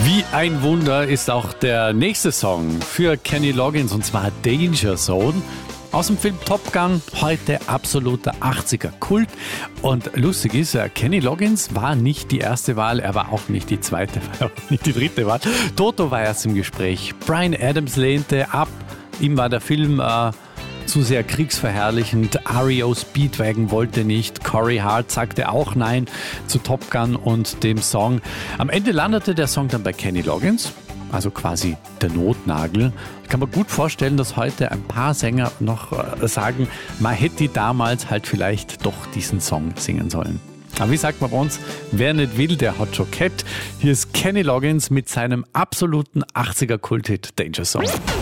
Wie ein Wunder ist auch der nächste Song für Kenny Loggins, und zwar Danger Zone. Aus dem Film Top Gun, heute absoluter 80er-Kult. Und lustig ist, Kenny Loggins war nicht die erste Wahl, er war auch nicht die zweite Wahl, auch nicht die dritte Wahl. Toto war erst im Gespräch, Bryan Adams lehnte ab, ihm war der Film zu sehr kriegsverherrlichend, REO Speedwagon wollte nicht, Corey Hart sagte auch nein zu Top Gun und dem Song. Am Ende landete der Song dann bei Kenny Loggins, also quasi der Notnagel. Ich kann mir gut vorstellen, dass heute ein paar Sänger noch sagen, man hätte damals halt vielleicht doch diesen Song singen sollen. Aber wie sagt man bei uns, wer nicht will, der hat schon gehabt. Hier ist Kenny Loggins mit seinem absoluten 80er-Kult-Hit Danger Zone.